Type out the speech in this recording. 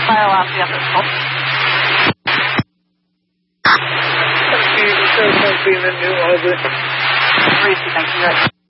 Fire alarm, the other top. Thank you, New Orbit. Thank you.